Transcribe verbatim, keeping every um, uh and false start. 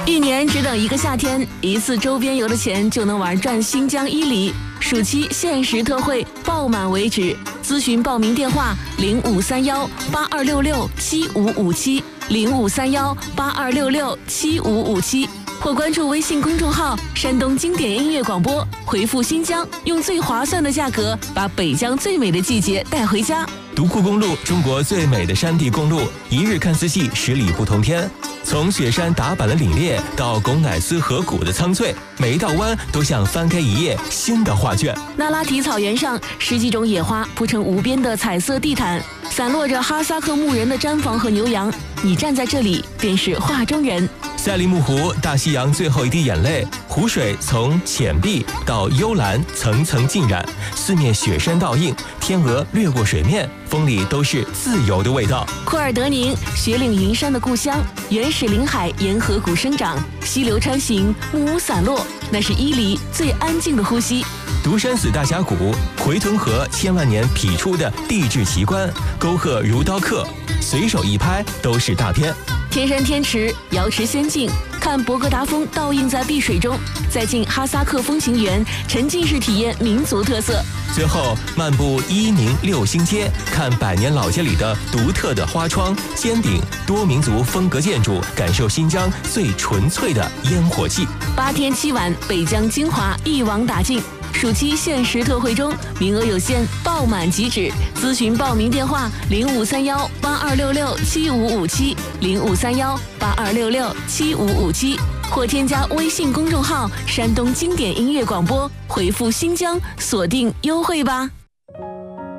一年只等一个夏天，一次周边游的钱就能玩转新疆伊犁。暑期限时特惠，爆满为止。咨询报名电话：零五三幺八二六六七五五七，零五三幺八二六六七五五七，或关注微信公众号“山东经典音乐广播”，回复“新疆”，用最划算的价格把北疆最美的季节带回家。 独库公路，中国最美的山地公路，一日看四季，十里不同天。从雪山打板的凛冽到拱乃斯河谷的苍翠，每一道弯都像翻开一页新的画卷。 那拉提草原上，十几种野花铺成无边的彩色地毯，散落着哈萨克牧人的毡房和牛羊。你站在这里，便是画中人。 赛里木湖，大西洋最后一滴眼泪，湖水从浅碧到幽蓝，层层浸染，四面雪山倒映，天鹅掠过水面，风里都是自由的味道。 库尔德宁，雪岭云山的故乡，原始林海沿河谷生长，溪流穿行，木屋散落，那是伊犁最安静的呼吸。 独山寺大峡谷，回屯河千万年劈出的地质奇观，沟壑如刀刻，随手一拍都是大片。 天山天池，瑶池仙境，看博格达峰倒映在碧水中，再进哈萨克风情园，沉浸式体验民族特色。 最后漫步伊宁六星街，看百年老街里的独特的花窗、尖顶、多民族风格建筑，感受新疆最纯粹的烟火气。 八天七晚，北疆精华一网打尽。暑期限时特惠中，名额有限，爆满即止。咨询报名电话：零五三幺八二六六七五五七，零五三幺八二六六七五五七，或添加微信公众号“山东经典音乐广播”，回复“新疆”锁定优惠吧。